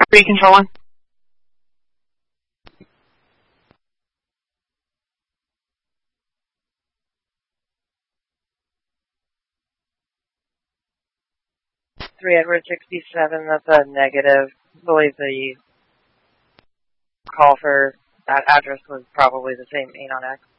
Are you controlling? Three Edward 67. That's a negative. I believe the call for that address was probably the same Anon X.